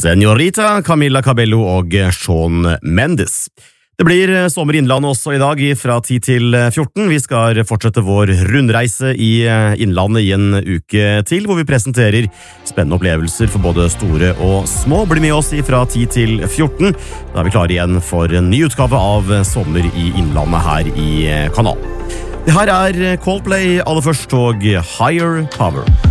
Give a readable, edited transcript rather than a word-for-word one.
Senorita, Camila Cabello og Shawn Mendes. Det blir sommer i Innlandet også i dag fra 10 til 14. Vi skal fortsette vår rundreise i Innlandet i en uke til, hvor vi presenterer spennende opplevelser for både store og små. Bli med oss fra 10 til 14. Da er vi klare igjen for en ny utgave av Sommer i Innlandet her i kanalen. Det her er Coldplay aller først og Higher Power.